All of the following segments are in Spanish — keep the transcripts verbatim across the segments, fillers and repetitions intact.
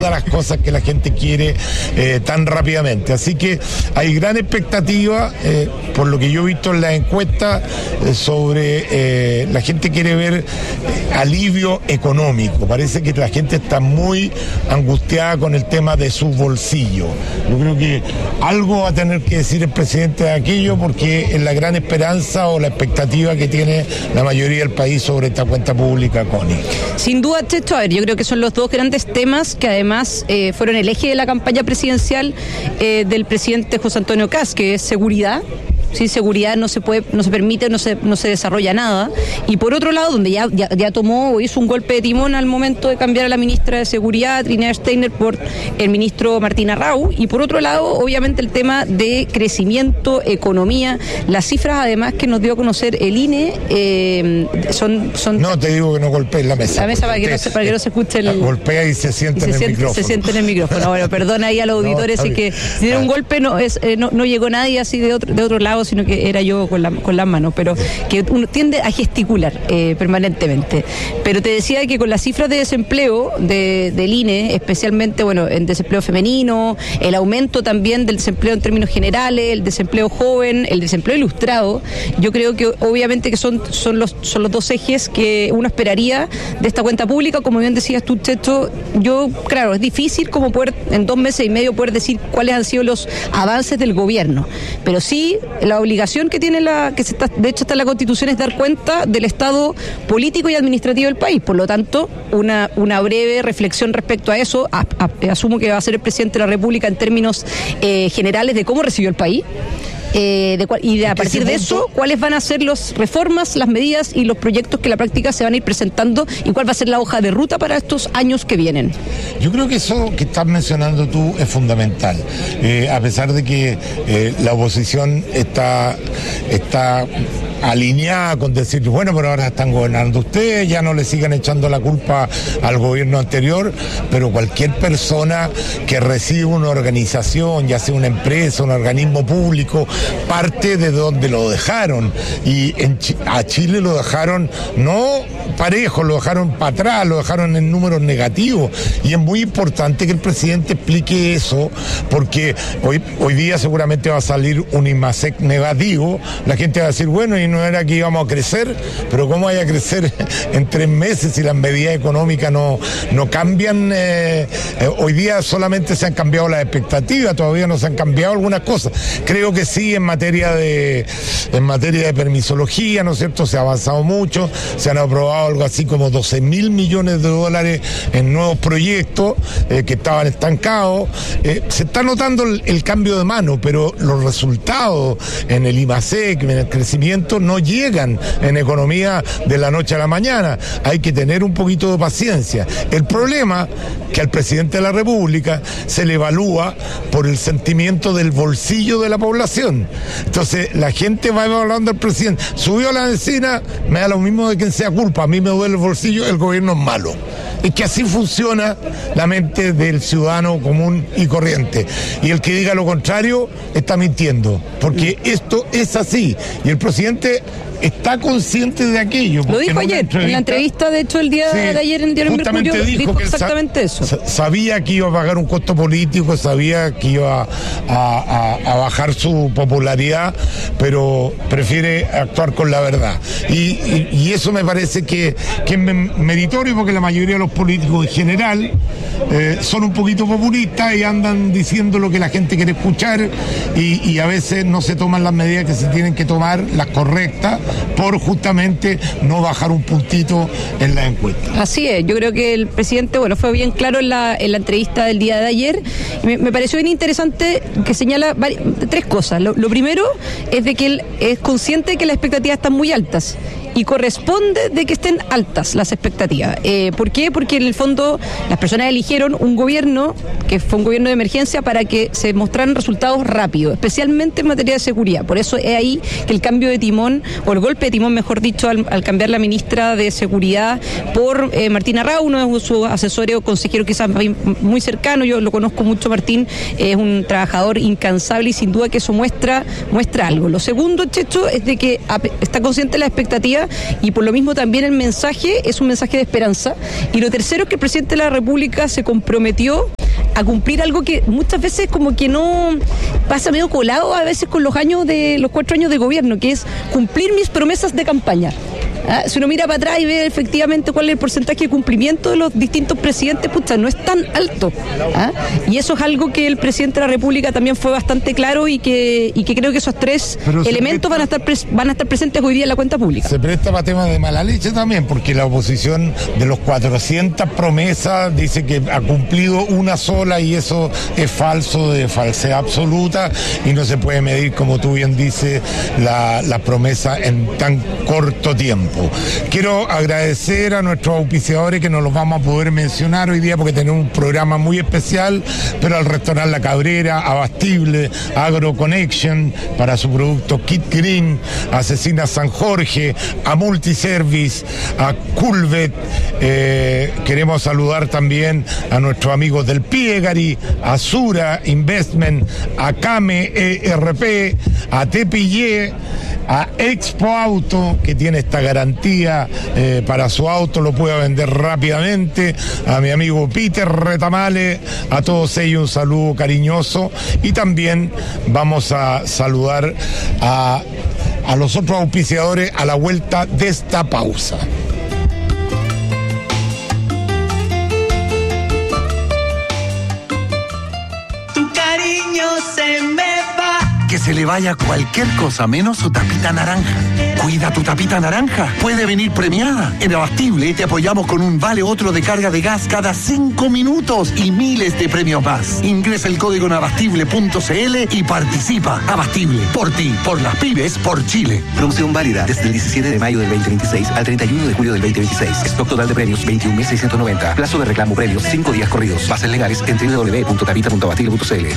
da las cosas que la gente quiere eh, tan rápidamente. Así que hay gran expectativa, eh, por lo que yo he visto en las encuestas, eh, sobre eh, la gente quiere ver eh, alivio económico. Parece que la gente está muy angustiada con el tema de su bolsillo. Yo creo que algo va a tener que decir el presidente de aquello, porque es la gran esperanza o la expectativa que tiene la mayoría del país sobre esta cuenta pública, Connie. Sin duda, Checho, a ver, yo creo que son los dos grandes temas que además eh, fueron el eje de la campaña presidencial eh, del presidente José Antonio Kast, que es seguridad. Sin seguridad no se puede, no se permite, no se, no se desarrolla nada. Y por otro lado, donde ya, ya, ya tomó o hizo un golpe de timón al momento de cambiar a la ministra de Seguridad, Trinidad Steiner, por el ministro Martín Arrau. Y por otro lado, obviamente, el tema de crecimiento, economía. Las cifras, además, que nos dio a conocer el I N E, eh, son, son... No, te digo que no golpees la mesa. La mesa para que, no se, para que no se escuche el... Golpea y se siente y en se el siente, micrófono. Se siente en el micrófono. Bueno, perdona ahí a los auditores, no, y que si tiene un golpe no, es, eh, no, no llegó nadie así de otro, de otro lado, sino que era yo con, la, con las manos, pero que uno tiende a gesticular eh, permanentemente. Pero te decía que con las cifras de desempleo de, del I N E, especialmente, bueno, en desempleo femenino, el aumento también del desempleo en términos generales, el desempleo joven, el desempleo ilustrado, yo creo que obviamente que son, son, los, son los dos ejes que uno esperaría de esta cuenta pública. Como bien decías tú, Checho, yo, claro, es difícil como poder en dos meses y medio poder decir cuáles han sido los avances del gobierno, pero sí la obligación que tiene la, que se está, de hecho está en la Constitución, es dar cuenta del estado político y administrativo del país. Por lo tanto, una, una breve reflexión respecto a eso. A, a, asumo que va a ser el presidente de la República en términos eh, generales de cómo recibió el país. Eh, de cual, y de, a partir de eso, cuáles van a ser las reformas, las medidas y los proyectos que en la práctica se van a ir presentando, y cuál va a ser la hoja de ruta para estos años que vienen. Yo creo que eso que estás mencionando tú es fundamental, eh, a pesar de que eh, la oposición está, está alineada con decir, bueno, pero ahora están gobernando ustedes, ya no le sigan echando la culpa al gobierno anterior, pero cualquier persona que recibe una organización, ya sea una empresa, un organismo público, parte de donde lo dejaron, y en Ch- a Chile lo dejaron no parejo, lo dejaron para atrás, lo dejaron en números negativos, y es muy importante que el presidente explique eso, porque hoy, hoy día seguramente va a salir un IMASEC negativo, la gente va a decir, bueno, y no era que íbamos a crecer, pero ¿cómo vaya a crecer en tres meses si las medidas económicas no, no cambian? Eh, eh, hoy día solamente se han cambiado las expectativas, todavía no se han cambiado algunas cosas. Creo que sí, en materia de en materia de permisología, ¿no es cierto? Se ha avanzado mucho, se han aprobado algo así como doce mil millones de dólares en nuevos proyectos eh, que estaban estancados. Eh, se está notando el, el cambio de mano, pero los resultados en el IMASEC, en el crecimiento, no llegan en economía de la noche a la mañana. Hay que tener un poquito de paciencia. El problema es que al presidente de la República se le evalúa por el sentimiento del bolsillo de la población. Entonces la gente va evaluando al presidente. Subió la benzina, me da lo mismo de quien sea culpa, a mí me duele el bolsillo, el gobierno es malo. Es que así funciona la mente del ciudadano común y corriente. Y el que diga lo contrario está mintiendo, porque esto es así. Y el presidente está consciente de aquello. Lo dijo ayer, en la entrevista, de hecho, el día sí, de ayer en Diario Mercurio, dijo, dijo exactamente eso. Sabía que iba a pagar un costo político, sabía que iba a, a, a bajar su popularidad, pero prefiere actuar con la verdad. Y, y, y eso me parece que, que es meritorio, porque la mayoría de los políticos en general eh, son un poquito populistas y andan diciendo lo que la gente quiere escuchar, y, y a veces no se toman las medidas que se tienen que tomar, las correctas, por justamente no bajar un puntito en la encuesta. Así es, yo creo que el presidente, bueno, fue bien claro en la, en la entrevista del día de ayer. Me, me pareció bien interesante que señala varias, tres cosas. Lo, lo primero es de que él es consciente de que las expectativas están muy altas, y corresponde de que estén altas las expectativas. Eh, ¿Por qué? Porque en el fondo las personas eligieron un gobierno que fue un gobierno de emergencia para que se mostraran resultados rápidos, especialmente en materia de seguridad. Por eso es ahí que el cambio de timón, o el golpe de timón, mejor dicho, al, al cambiar la ministra de Seguridad por eh, Martín Arrau, uno de sus asesores o consejeros quizás muy cercano, yo lo conozco mucho, Martín, es un trabajador incansable, y sin duda que eso muestra, muestra algo. Lo segundo, Checho, es de que está consciente de la expectativa, y por lo mismo también el mensaje es un mensaje de esperanza. Y lo tercero es que el presidente de la República se comprometió a cumplir algo que muchas veces como que no pasa medio colado a veces con los años de los cuatro años de gobierno, que es cumplir mis promesas de campaña. ¿Ah? Si uno mira para atrás y ve efectivamente cuál es el porcentaje de cumplimiento de los distintos presidentes, pucha, no es tan alto. ¿Ah? Y eso es algo que el presidente de la República también fue bastante claro y que y que creo que esos tres Pero elementos presta, van a estar pres, van a estar presentes hoy día en la cuenta pública. Se presta para temas de mala leche también, porque la oposición de los cuatrocientas promesas dice que ha cumplido una sola y eso es falso, de falsedad absoluta, y no se puede medir, como tú bien dices, la, la promesa en tan corto tiempo. Quiero agradecer a nuestros auspiciadores que no los vamos a poder mencionar hoy día porque tenemos un programa muy especial, pero al restaurante La Cabrera, Abastible, Agro Connection para su producto Kit Green, a Cecina San Jorge, a Multiservice, a Culvet. Eh, queremos saludar también a nuestros amigos del Piegari, a Sura Investment, a Came E R P, a Tepillé, a Expo Auto, que tiene esta garantía eh, para su auto, lo pueda vender rápidamente, a mi amigo Peter Retamale, a todos ellos un saludo cariñoso, y también vamos a saludar a, a los otros auspiciadores a la vuelta de esta pausa. Tu cariño se me va. Que se le vaya cualquier cosa menos su tapita naranja. Cuida tu tapita naranja. Puede venir premiada. En Abastible te apoyamos con un vale otro de carga de gas cada cinco minutos y miles de premios más. Ingresa el código en abastible punto c l y participa. Abastible. Por ti, por las pymes, por Chile. Promoción válida desde el diecisiete de mayo del veinte veintiséis al treinta y uno de julio del veinte veintiséis. Stock total de premios veintiún mil seiscientos noventa. Plazo de reclamo premios cinco días corridos. Bases legales en doble u doble u doble u punto tapita punto abastible punto c l.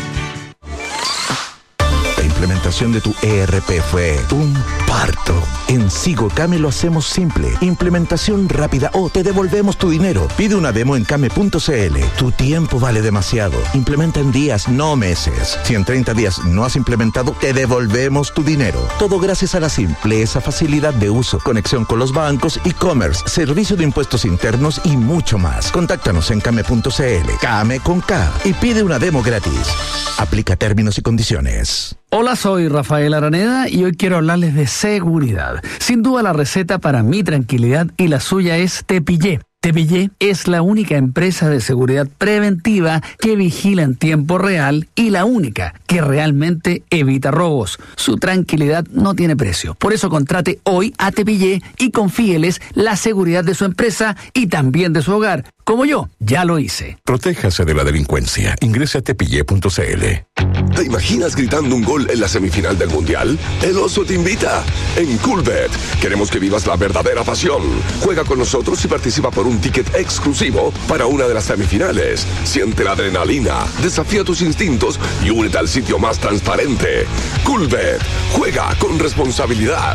La implementación de tu E R P fue un parto. En SigoCame lo hacemos simple. Implementación rápida o te devolvemos tu dinero. Pide una demo en came punto c l. Tu tiempo vale demasiado. Implementa en días, no meses. Si en treinta días no has implementado, te devolvemos tu dinero. Todo gracias a la simpleza, facilidad de uso, conexión con los bancos, e-commerce, servicio de impuestos internos y mucho más. Contáctanos en came punto c l. Came con K. Y pide una demo gratis. Aplica términos y condiciones. Hola, soy Rafael Araneda y hoy quiero hablarles de seguridad. Sin duda la receta para mi tranquilidad y la suya es Tepillé. Tepillé es la única empresa de seguridad preventiva que vigila en tiempo real y la única que realmente evita robos. Su tranquilidad no tiene precio. Por eso contrate hoy a Tepillé y confíeles la seguridad de su empresa y también de su hogar. Como yo, ya lo hice. Protéjase de la delincuencia. Ingrese a tepillé punto c l. ¿Te imaginas gritando un gol en la semifinal del Mundial? El Oso te invita. En Coolbet queremos que vivas la verdadera pasión. Juega con nosotros y participa por un ticket exclusivo para una de las semifinales. Siente la adrenalina, desafía tus instintos y únete al sitio más transparente. Coolbet. Juega con responsabilidad.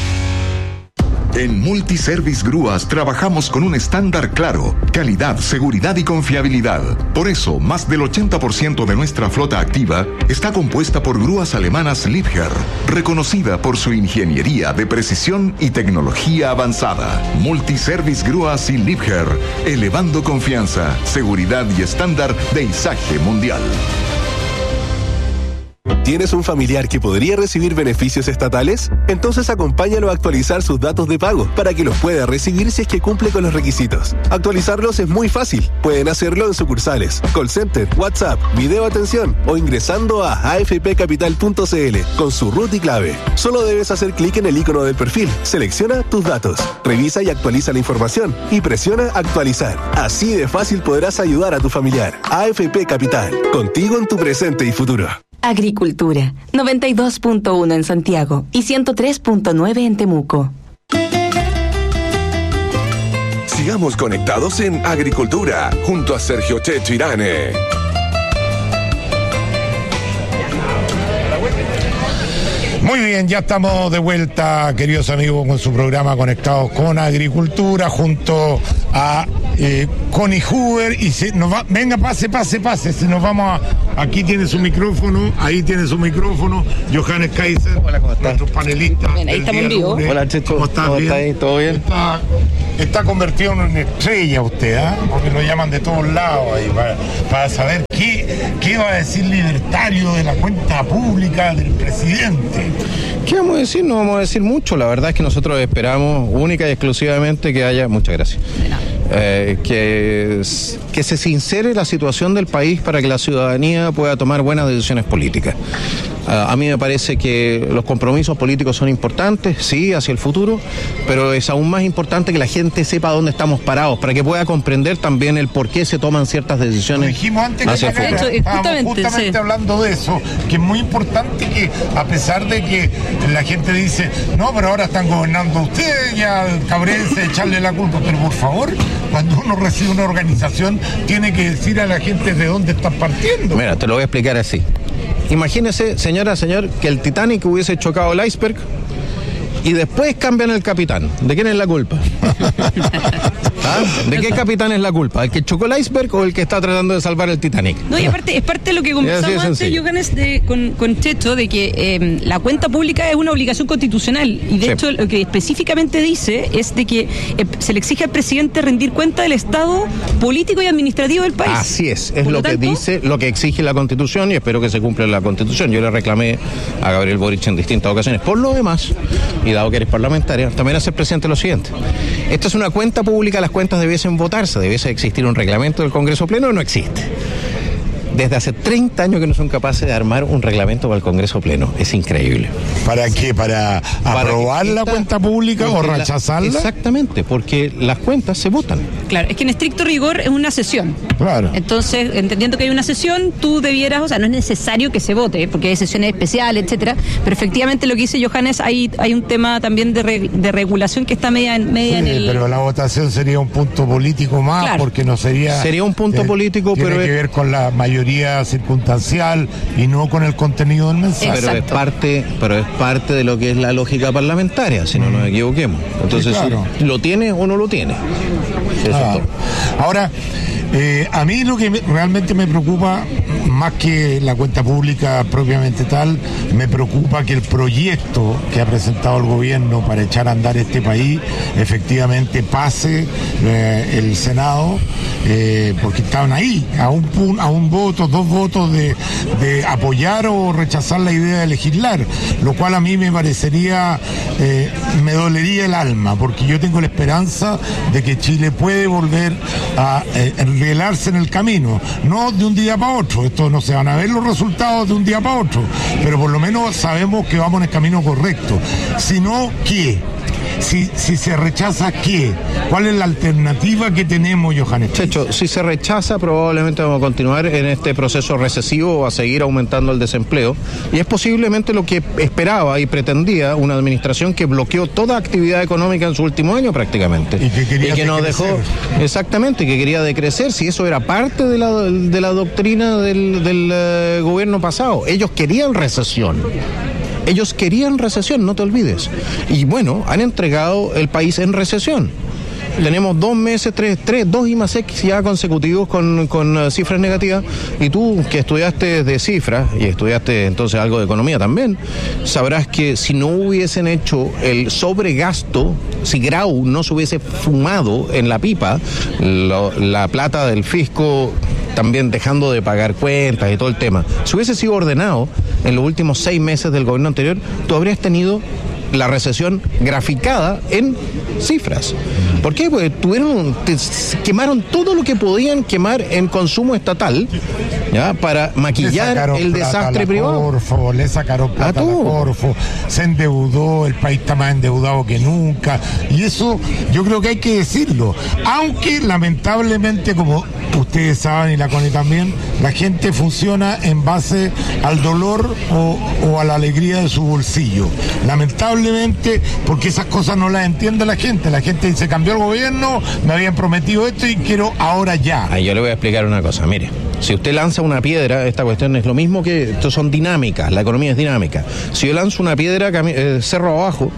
En Multiservice Grúas trabajamos con un estándar claro, calidad, seguridad y confiabilidad. Por eso, más del ochenta por ciento de nuestra flota activa está compuesta por grúas alemanas Liebherr, reconocida por su ingeniería de precisión y tecnología avanzada. Multiservice Grúas y Liebherr, elevando confianza, seguridad y estándar de izaje mundial. ¿Tienes un familiar que podría recibir beneficios estatales? Entonces acompáñalo a actualizar sus datos de pago para que los pueda recibir si es que cumple con los requisitos. Actualizarlos es muy fácil. Pueden hacerlo en sucursales, call center, WhatsApp, video atención o ingresando a a f p capital punto c l con su root y clave. Solo debes hacer clic en el icono del perfil, selecciona tus datos, revisa y actualiza la información y presiona actualizar. Así de fácil podrás ayudar a tu familiar. A F P Capital, contigo en tu presente y futuro. Agricultura, noventa y dos punto uno en Santiago y ciento tres punto nueve en Temuco. Sigamos conectados en Agricultura, junto a Sergio Checho Irane. Muy bien, ya estamos de vuelta, queridos amigos, con su programa Conectados con Agricultura, junto a eh, Connie Huber, y se nos va, venga, pase, pase, pase, si nos vamos a, aquí tiene su micrófono, ahí tiene su micrófono, Johannes Kaiser, hola, ¿cómo estás? Nuestro panelista. Bien, ahí estamos en vivo. Hola, Checho, ¿cómo estás? ¿Cómo está ahí? ¿Todo bien? Está, está convertido en una estrella usted, ¿ah? ¿eh? Porque lo llaman de todos lados ahí, para, para saber qué, qué va a decir libertario de la cuenta pública del presidente. ¿Qué vamos a decir? No vamos a decir mucho. La verdad es que nosotros esperamos única y exclusivamente que haya... Muchas gracias. Eh, que, que se sincere la situación del país para que la ciudadanía pueda tomar buenas decisiones políticas. Uh, a mí me parece que los compromisos políticos son importantes, sí, hacia el futuro, pero es aún más importante que la gente sepa dónde estamos parados, para que pueda comprender también el por qué se toman ciertas decisiones. Lo dijimos antes hacia que el futuro. Hecho, estábamos justamente sí. hablando de eso, que es muy importante que, a pesar de que la gente dice, no, pero ahora están gobernando ustedes, ya cabrense, echarle la culpa, pero por favor, cuando uno recibe una organización, tiene que decir a la gente de dónde están partiendo. Mira, te lo voy a explicar así. Imagínese, señora, señor, que el Titanic hubiese chocado el iceberg y después cambian el capitán. ¿De quién es la culpa? ¿Ah? ¿De qué capitán es la culpa? ¿El que chocó el iceberg o el que está tratando de salvar el Titanic? No, y aparte, es parte de lo que conversamos antes, Johannes, de, con, con Checho, de que eh, la cuenta pública es una obligación constitucional. Y de sí. hecho, lo que específicamente dice es de que eh, se le exige al presidente rendir cuenta del estado político y administrativo del país. Así es, es Por lo, lo tanto, que dice, lo que exige la Constitución, y espero que se cumpla la Constitución. Yo le reclamé a Gabriel Boric en distintas ocasiones. Por lo demás, y dado que eres parlamentaria, también hacer presente lo siguiente. Esta es una cuenta pública, las cuentas debiesen votarse, debiese existir un reglamento del Congreso Pleno, no existe. Desde hace treinta años que no son capaces de armar un reglamento para el Congreso Pleno. Es increíble. ¿Para qué? ¿Para, para aprobar la esta, cuenta pública o rechazarla? La, exactamente, porque las cuentas se votan. Claro, es que en estricto rigor es una sesión. Claro. Entonces, entendiendo que hay una sesión, tú debieras, o sea, no es necesario que se vote, porque hay sesiones especiales, etcétera, pero efectivamente lo que dice Johannes, hay, hay un tema también de, re, de regulación que está media, media sí, en el... pero la votación sería un punto político más, claro. porque no sería... Sería un punto eh, político, tiene pero... Tiene que ver con la mayoría circunstancial y no con el contenido del mensaje. Pero es parte, pero es parte de lo que es la lógica parlamentaria, si no nos equivoquemos. Entonces, sí, claro. ¿lo tiene o no lo tiene? Eso ah. es todo. Ahora, eh, a mí lo que me, realmente me preocupa, más que la cuenta pública propiamente tal, me preocupa que el proyecto que ha presentado el gobierno para echar a andar este país efectivamente pase eh, el Senado, eh, porque estaban ahí, a un, a un voto, dos votos de, de apoyar o rechazar la idea de legislar, lo cual a mí me parecería, eh, me dolería el alma, porque yo tengo la esperanza de que Chile puede volver a eh, enredarse en el camino, no de un día para otro. Esto no se van a ver los resultados de un día para otro, pero por lo menos sabemos que vamos en el camino correcto. Si no, ¿qué? Si, si se rechaza, ¿qué? ¿Cuál es la alternativa que tenemos, Johannes? Checho, si se rechaza, probablemente vamos a continuar en este proceso recesivo, va a seguir aumentando el desempleo, y es posiblemente lo que esperaba y pretendía una administración que bloqueó toda actividad económica en su último año prácticamente. Y que, quería y que nos dejó, exactamente, que quería decrecer, si eso era parte de la, de la doctrina del, del uh, gobierno pasado. Ellos querían recesión. Ellos querían recesión, no te olvides. Y bueno, han entregado el país en recesión. Tenemos dos meses, tres, tres, dos I más X ya consecutivos con, con uh, cifras negativas. Y tú, que estudiaste de cifras y estudiaste entonces algo de economía también, sabrás que si no hubiesen hecho el sobregasto, si Grau no se hubiese fumado en la pipa, lo, la plata del fisco también dejando de pagar cuentas y todo el tema, si hubiese sido ordenado en los últimos seis meses del gobierno anterior, tú habrías tenido la recesión graficada en cifras. ¿Por qué? Porque tuvieron, te, quemaron todo lo que podían quemar en consumo estatal, ¿ya? Para maquillar el desastre privado. Corfo, le sacaron plata a la Corfo, se endeudó, el país está más endeudado que nunca, y eso yo creo que hay que decirlo, aunque lamentablemente, como ustedes saben y la Connie también, la gente funciona en base al dolor o, o a la alegría de su bolsillo, lamentablemente, porque esas cosas no las entiende la gente. La gente dice, cambió el gobierno, me habían prometido esto y quiero ahora ya. Ahí yo le voy a explicar una cosa, mire, si usted lanza una piedra, esta cuestión es lo mismo que, esto son dinámicas, la economía es dinámica. Si yo lanzo una piedra eh, cerro abajo,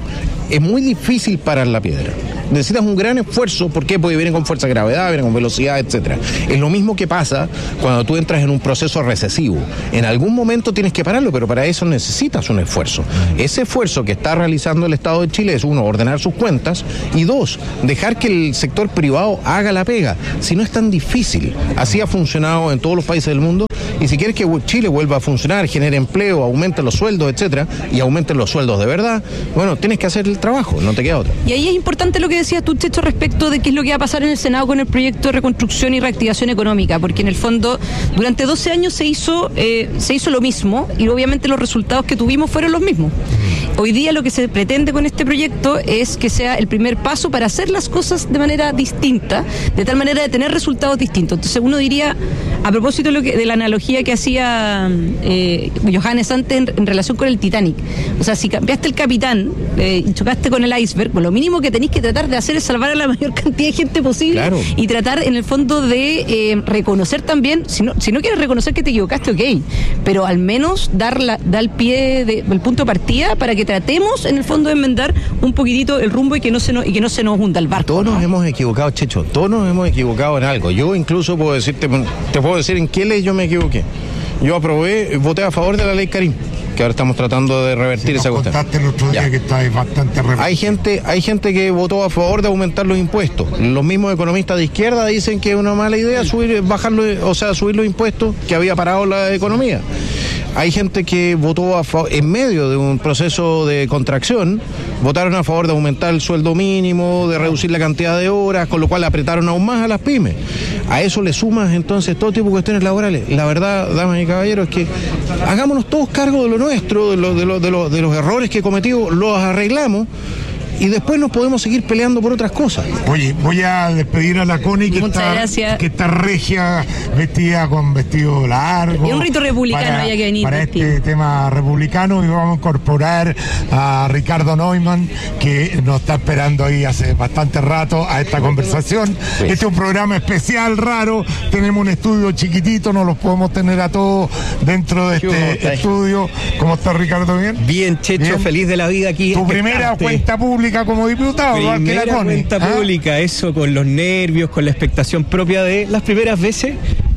es muy difícil parar la piedra. Necesitas un gran esfuerzo, ¿por qué? Porque vienen con fuerza de gravedad, vienen con velocidad, etcétera. Es lo mismo que pasa cuando tú entras en un proceso recesivo. En algún momento tienes que pararlo, pero para eso necesitas un esfuerzo. Ese esfuerzo que está realizando el Estado de Chile es, uno, ordenar sus cuentas, y dos, dejar que el sector privado haga la pega. Si no es tan difícil, así ha funcionado en todos los países del mundo, y si quieres que Chile vuelva a funcionar, genere empleo, aumente los sueldos, etcétera, y aumenten los sueldos de verdad, bueno, tienes que hacer el trabajo, no te queda otra. Y ahí es importante lo que decías tú, Checho, respecto de qué es lo que va a pasar en el Senado con el proyecto de reconstrucción y reactivación económica, porque en el fondo durante doce años se hizo eh, se hizo lo mismo y obviamente los resultados que tuvimos fueron los mismos. Hoy día lo que se pretende con este proyecto es que sea el primer paso para hacer las cosas de manera distinta, de tal manera de tener resultados distintos. Entonces uno diría, a propósito de, lo que, de la analogía que hacía eh, Johannes antes en, en relación con el Titanic, o sea, si cambiaste el capitán eh, y chocaste con el iceberg, pues lo mínimo que tenéis que tratar de hacer es salvar a la mayor cantidad de gente posible. Claro. Y tratar en el fondo de eh, reconocer también, si no, si no quieres reconocer que te equivocaste, ok, pero al menos dar, la, dar el pie, de, el punto de partida para que tratemos en el fondo de enmendar un poquitito el rumbo y que no se nos, y que no se nos hunda el barco. Todos nos hemos equivocado, Checho, todos nos hemos equivocado en algo. Yo incluso puedo decirte, te puedo decir en qué ley yo me equivoqué. Yo aprobé, voté a favor de la ley Karim, que ahora estamos tratando de revertir sí, esa cuestión. El otro día que está bastante hay gente, hay gente que votó a favor de aumentar los impuestos. Los mismos economistas de izquierda dicen que es una mala idea subir, bajarlo, o sea, subir los impuestos, que había parado la economía. Hay gente que votó a favor, en medio de un proceso de contracción, votaron a favor de aumentar el sueldo mínimo, de reducir la cantidad de horas, con lo cual apretaron aún más a las pymes. A eso le sumas entonces todo tipo de cuestiones laborales. La verdad, damas y caballeros, es que hagámonos todos cargo de lo nuestro, de, lo, de, lo, de, lo, de los errores que he cometido, los arreglamos. Y después nos podemos seguir peleando por otras cosas. Oye, voy a despedir a la Connie, que, está, que está regia, vestida con vestido largo. Es un rito republicano, para, había que venir. Para vestido. Este tema republicano, y vamos a incorporar a Ricardo Neumann, que nos está esperando ahí hace bastante rato a esta conversación. Pues. Este es un programa especial, raro. Tenemos un estudio chiquitito, no los podemos tener a todos dentro de este estudio. ¿Cómo está, Ricardo? ¿Bien? Bien, Checho, bien. Feliz de la vida aquí. Tu primera cuenta pública como diputado, igual que la Connie. Cuenta ¿Ah? pública, eso con los nervios, con la expectación propia de las primeras veces.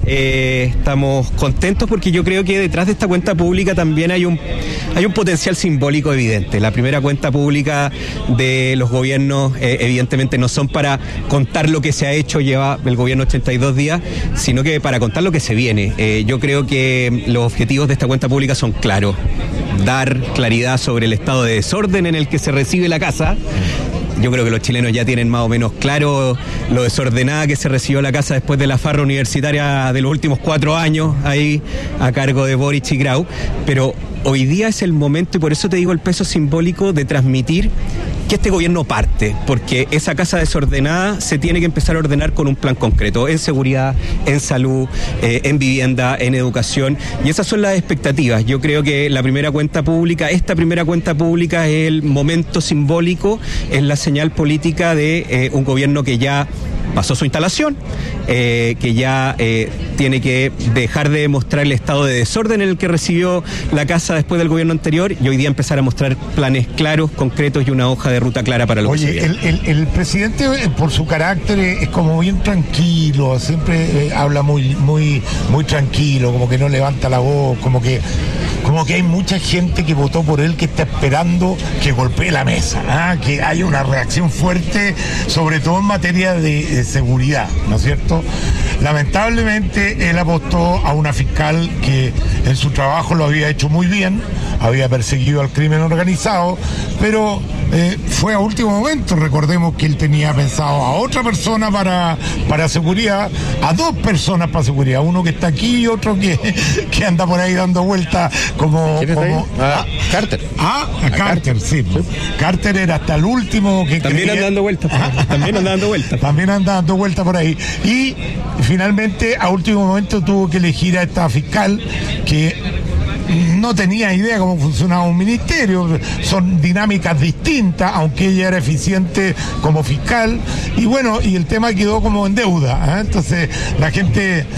Eh, estamos contentos porque yo creo que detrás de esta cuenta pública también hay un hay un potencial simbólico evidente. La primera cuenta pública de los gobiernos eh, evidentemente no son para contar lo que se ha hecho, lleva el gobierno ochenta y dos días, sino que para contar lo que se viene. Eh, yo creo que los objetivos de esta cuenta pública son claros: dar claridad sobre el estado de desorden en el que se recibe la casa. Yo creo que los chilenos ya tienen más o menos claro lo desordenada que se recibió la casa después de la farra universitaria de los últimos cuatro años, ahí a cargo de Boric y Grau, pero hoy día es el momento, y por eso te digo el peso simbólico de transmitir que este gobierno parte, porque esa casa desordenada se tiene que empezar a ordenar con un plan concreto, en seguridad, en salud, eh, en vivienda, en educación, y esas son las expectativas. Yo creo que la primera cuenta pública, esta primera cuenta pública es el momento simbólico, es la señal política de eh, un gobierno que ya pasó su instalación, eh, que ya eh, tiene que dejar de mostrar el estado de desorden en el que recibió la casa después del gobierno anterior, y hoy día empezar a mostrar planes claros, concretos y una hoja de ruta clara para lo Oye, que se viene. El, el, el presidente, por su carácter, es como bien tranquilo, siempre eh, habla muy, muy, muy tranquilo, como que no levanta la voz, como que como que hay mucha gente que votó por él que está esperando que golpee la mesa, ¿ah? Que haya una reacción fuerte, sobre todo en materia de, de seguridad, ¿no es cierto? Lamentablemente él apostó a una fiscal que en su trabajo lo había hecho muy bien, había perseguido al crimen organizado, pero eh, fue a último momento. Recordemos que él tenía pensado a otra persona para, para seguridad, a dos personas para seguridad, uno que está aquí y otro que, que anda por ahí dando vueltas como... como ah, Carter. Ah, a Carter, Carter, sí. sí. Carter era hasta el último que También creía... anda dando vueltas. Ah, también anda dando vueltas. También anda dando vueltas por ahí. Y finalmente, a último momento, tuvo que elegir a esta fiscal que no tenía idea cómo funcionaba un ministerio, son dinámicas distintas, aunque ella era eficiente como fiscal, y bueno, y el tema quedó como en deuda, ¿eh? Entonces la gente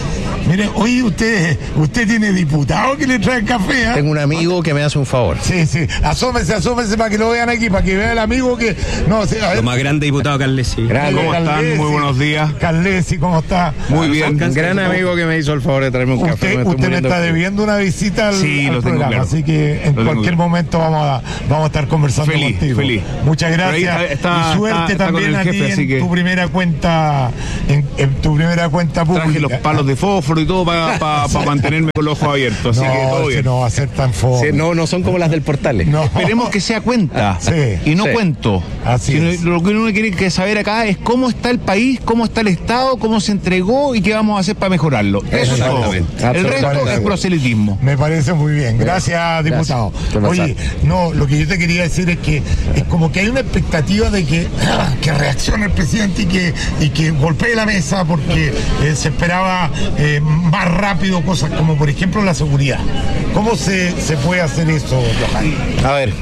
Mire, oye, usted, usted tiene diputado que le trae café, ¿eh? Tengo un amigo que me hace un favor. Sí, sí, asómese, asómese para que lo vean aquí, para que vea el amigo que... No, sí, a ver. Lo más grande, diputado Carlesi. Grande, ¿Cómo están? Carlesi. Muy buenos días. Carlesi, ¿cómo está? Muy bien. Un gran amigo que me hizo el favor de traerme un Usted, café. Me usted me está debiendo una visita al, sí, al lo tengo programa, claro. así que en Lo cualquier momento vamos a, vamos a estar conversando feliz, contigo. Feliz. Muchas gracias. Está, está, y suerte está, está también a ti jefe, en que... tu primera cuenta, en, en tu primera cuenta pública. Traje los palos de fósforo y todo para pa, pa mantenerme con los ojos abiertos, así no, que todo bien. Si no va a ser tan fome. Sí, no, no son como las del Portales. No. Esperemos que sea cuenta Sí. y no Sí. cuento. Así Sino es. Lo que uno quiere que saber acá es cómo está el país, cómo está el Estado, cómo se entregó y qué vamos a hacer para mejorarlo. Eso es todo. El resto es proselitismo. Me parece muy bien. Gracias, diputado. Gracias. Oye, no, lo que yo te quería decir es que es como que hay una expectativa de que, que reaccione el presidente y que, y que golpee la mesa porque eh, se esperaba eh, más rápido cosas como, por ejemplo, la seguridad. ¿Cómo se, se puede hacer eso, Johan? A ver,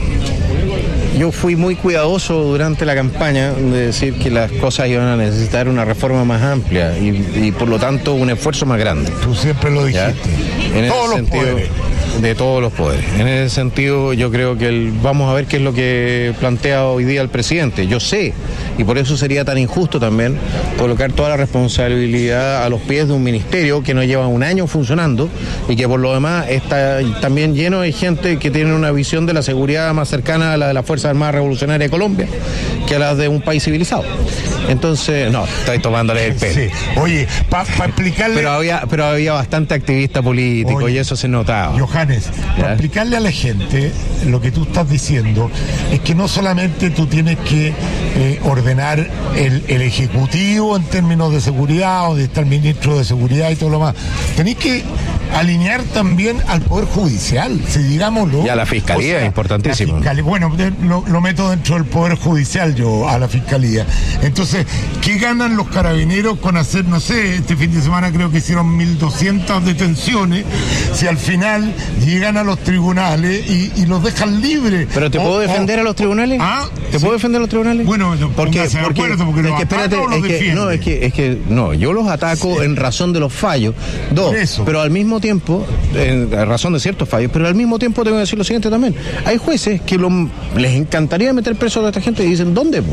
yo fui muy cuidadoso durante la campaña de decir que las cosas iban a necesitar una reforma más amplia y, y por lo tanto un esfuerzo más grande. Tú siempre lo dijiste. ¿Ya? En Todos ese los sentido, poderes. de todos los poderes. En ese sentido, yo creo que el, vamos a ver qué es lo que plantea hoy día el presidente. Yo sé, y por eso sería tan injusto también colocar toda la responsabilidad a los pies de un ministerio que no lleva un año funcionando y que por lo demás está también lleno de gente que tiene una visión de la seguridad más cercana a la de las Fuerzas Armadas Revolucionarias de Colombia que a la de un país civilizado. Entonces, no, estoy tomándole el pelo. Sí. Oye, para pa explicarle... Pero había, pero había bastante activista político. Oye, y eso se notaba. Johannes, para explicarle a la gente lo que tú estás diciendo es que no solamente tú tienes que eh, ordenar el, el Ejecutivo en términos de seguridad o de estar ministro de Seguridad y todo lo más, tenés que alinear también al Poder Judicial, si digámoslo. Y a la Fiscalía, o sea, importantísimo. Fiscalía, bueno, lo, lo meto dentro del Poder Judicial yo, a la Fiscalía. Entonces, ¿qué ganan los carabineros con hacer, no sé, este fin de semana creo que hicieron mil doscientas detenciones, si al final llegan a los tribunales y, y los dejan libres? ¿Pero te o, puedo defender o, a los tribunales? ¿Ah? ¿Te sí. puedo defender a los tribunales? Bueno, porque, porque, acuerdo, porque es que espérate, es que, no, es que, es que, no, yo los ataco sí. en razón de los fallos, dos, pero al mismo tiempo, en razón de ciertos fallos, pero al mismo tiempo tengo que decir lo siguiente también, hay jueces que lo, les encantaría meter preso a esta gente y dicen, ¿dónde?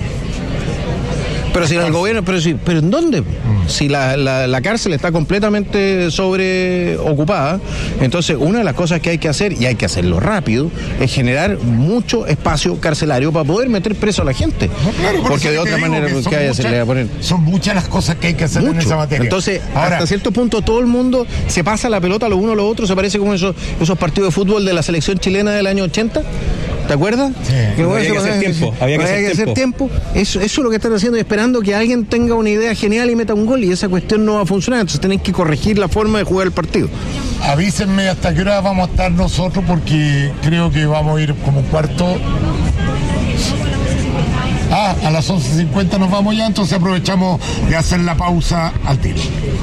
Pero si en el gobierno, pero si, pero ¿en dónde? Si la, la, la cárcel está completamente sobreocupada, entonces una de las cosas que hay que hacer, y hay que hacerlo rápido, es generar mucho espacio carcelario para poder meter preso a la gente. No, claro, por porque de otra manera, que ¿qué hay que hacer? Le va a poner? Son muchas las cosas que hay que hacer mucho en esa materia. Entonces, ahora, hasta cierto punto todo el mundo se pasa la pelota lo uno a lo otro, se parece como esos, esos partidos de fútbol de la selección chilena del año ochenta. ¿Te acuerdas? Sí. Que no había que hacer tiempo. Había que, había que hacer tiempo. Eso, eso es lo que están haciendo y esperando que alguien tenga una idea genial y meta un gol y esa cuestión no va a funcionar. Entonces tenéis que corregir la forma de jugar el partido. Avísenme hasta qué hora vamos a estar nosotros porque creo que vamos a ir como cuarto. Ah, a las once cincuenta nos vamos ya, entonces aprovechamos de hacer la pausa al tiro.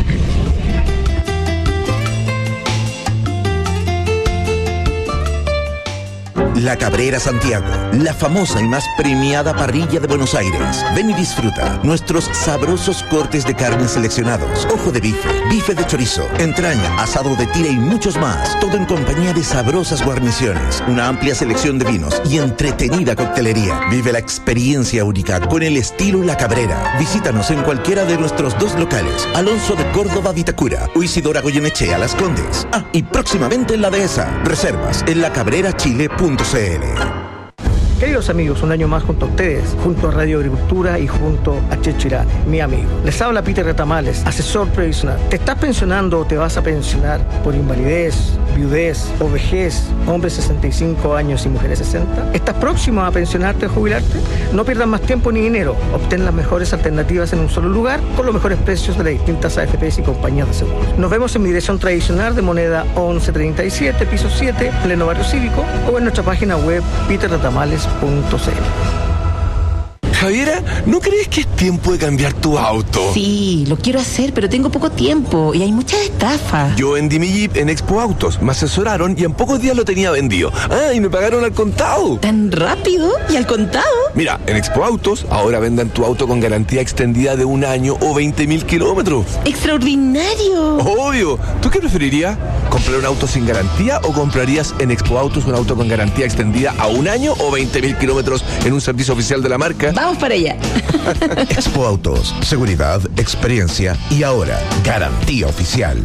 La Cabrera Santiago, la famosa y más premiada parrilla de Buenos Aires. Ven y disfruta nuestros sabrosos cortes de carne seleccionados, ojo de bife, bife de chorizo, entraña, asado de tira y muchos más. Todo en compañía de sabrosas guarniciones, una amplia selección de vinos y entretenida coctelería. Vive la experiencia única con el estilo La Cabrera. Visítanos en cualquiera de nuestros dos locales, Alonso de Córdoba, Vitacura, o Isidora Goyenechea, Las Condes. Ah, y próximamente en La Dehesa. Reservas en lacabrerachile punto c l. Queridos amigos, un año más junto a ustedes, junto a Radio Agricultura y junto a Checho Irán, mi amigo. Les habla Peter Retamales, asesor previsional. ¿Te estás pensionando o te vas a pensionar por invalidez, viudez o vejez, hombres sesenta y cinco años y mujeres sesenta? ¿Estás próximo a pensionarte o jubilarte? No pierdas más tiempo ni dinero. Obtén las mejores alternativas en un solo lugar con los mejores precios de las distintas A F Pes y compañías de seguros. Nos vemos en mi dirección tradicional de Moneda once treinta y siete, piso siete, pleno barrio cívico, o en nuestra página web peter retamales punto c l. Javiera, ¿no crees que es tiempo de cambiar tu auto? Sí, lo quiero hacer, pero tengo poco tiempo y hay muchas estafas. Yo vendí mi Jeep en Expo Autos, me asesoraron y en pocos días lo tenía vendido. Ah, y me pagaron al contado. ¿Tan rápido? ¿Y al contado? Mira, en Expo Autos ahora vendan tu auto con garantía extendida de un año o veinte mil kilómetros. ¡Extraordinario! Obvio. ¿Tú qué preferirías? ¿Comprar un auto sin garantía o comprarías en Expo Autos un auto con garantía extendida a un año o veinte mil kilómetros en un servicio oficial de la marca? Vamos para allá. Expo Autos, seguridad, experiencia y ahora garantía oficial.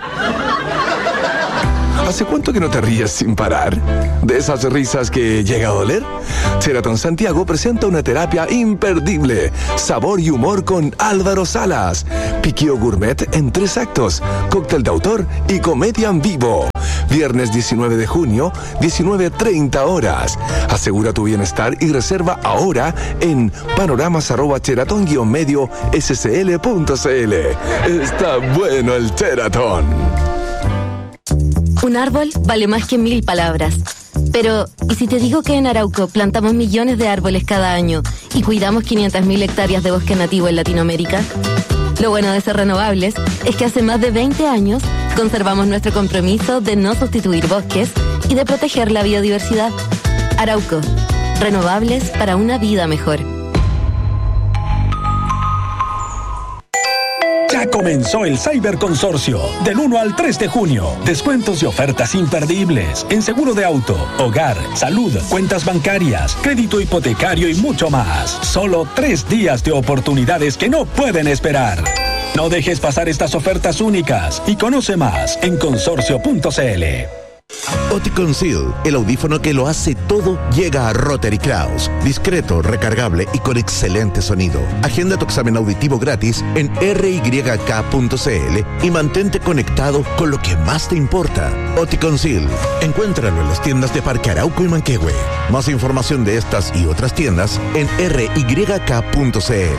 ¿Hace cuánto que no te ríes sin parar? ¿De esas risas que llega a doler? Sheraton Santiago presenta una terapia imperdible. Sabor y humor con Álvaro Salas. Piquío gourmet en tres actos. Cóctel de autor y comedia en vivo. Viernes diecinueve de junio, diecinueve treinta horas. Asegura tu bienestar y reserva ahora en panoramas arroba sheraton guion medio scl punto cl. Está bueno el Sheraton. Un árbol vale más que mil palabras. Pero, ¿y si te digo que en Arauco plantamos millones de árboles cada año y cuidamos quinientas mil hectáreas de bosque nativo en Latinoamérica? Lo bueno de ser renovables es que hace más de veinte años conservamos nuestro compromiso de no sustituir bosques y de proteger la biodiversidad. Arauco, renovables para una vida mejor. Ya comenzó el Cyber Consorcio, del uno al tres de junio. Descuentos y ofertas imperdibles en seguro de auto, hogar, salud, cuentas bancarias, crédito hipotecario y mucho más. Solo tres días de oportunidades que no pueden esperar. No dejes pasar estas ofertas únicas y conoce más en consorcio punto cl. Oticon Seal, el audífono que lo hace todo, llega a Rotary Kraus. Discreto, recargable y con excelente sonido. Agenda tu examen auditivo gratis en r y k punto cl y mantente conectado con lo que más te importa. Oticon Seal. Encuéntralo en las tiendas de Parque Arauco y Manquehue. Más información de estas y otras tiendas en r y k punto cl.